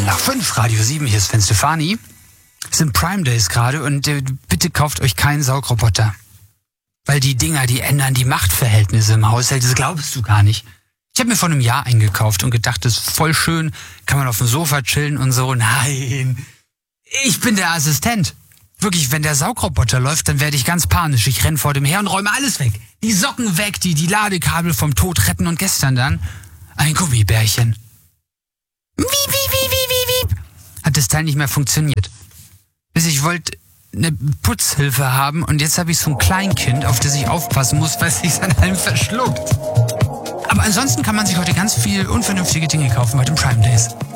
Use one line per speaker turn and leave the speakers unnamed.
nach 5, Radio 7, hier ist Sven Stefani. Es sind Prime Days gerade und bitte kauft euch keinen Saugroboter. Weil die Dinger, die ändern die Machtverhältnisse im Haushalt, das glaubst du gar nicht. Ich habe mir vor einem Jahr eingekauft und gedacht, das ist voll schön, kann man auf dem Sofa chillen und so. Nein, ich bin der Assistent. Wirklich, wenn der Saugroboter läuft, dann werde ich ganz panisch. Ich renne vor dem her und räume alles weg. Die Socken weg, die Ladekabel vom Tod retten und gestern dann ein Gummibärchen. Wiep. Hat das Teil nicht mehr funktioniert. Bis ich wollte eine Putzhilfe haben und jetzt habe ich so ein Kleinkind, auf das ich aufpassen muss, weil es sich an allem verschluckt. Aber ansonsten kann man sich heute ganz viel unvernünftige Dinge kaufen bei den Prime Days.